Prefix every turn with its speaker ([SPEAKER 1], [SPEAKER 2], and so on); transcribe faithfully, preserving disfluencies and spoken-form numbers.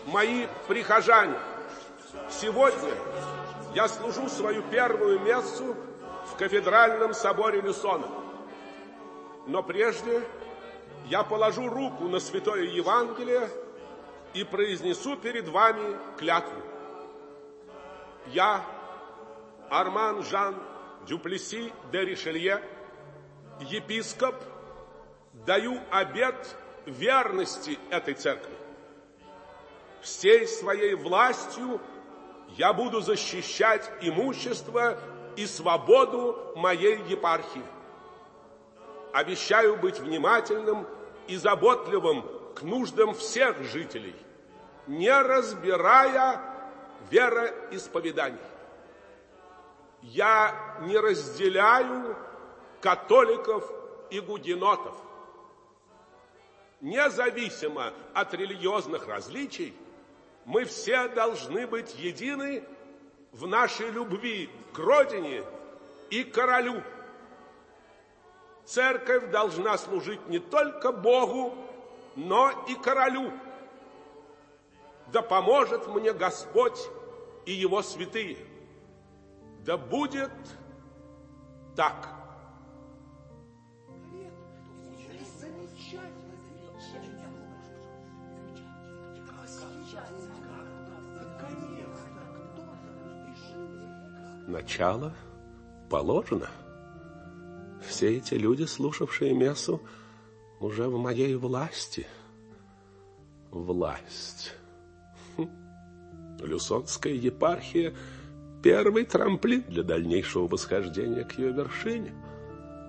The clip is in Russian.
[SPEAKER 1] мои прихожане, сегодня я служу свою первую мессу в кафедральном соборе Люсона. Но прежде я положу руку на Святое Евангелие и произнесу перед вами клятву. Я, Арман Жан Дюплесси де Ришелье, епископ, даю обет верности этой церкви. Всей своей властью я буду защищать имущество и свободу моей епархии. Обещаю быть внимательным и заботливым к нуждам всех жителей, не разбирая вероисповеданий. Я не разделяю католиков и гугенотов. Независимо от религиозных различий, мы все должны быть едины в нашей любви к Родине и королю. Церковь должна служить не только Богу, но и королю. Да поможет мне Господь и Его святые. Да будет так.
[SPEAKER 2] Начало положено. Все эти люди, слушавшие мессу, уже в моей власти. Власть. Хм. Люсонская епархия — первый трамплин для дальнейшего восхождения к ее вершине.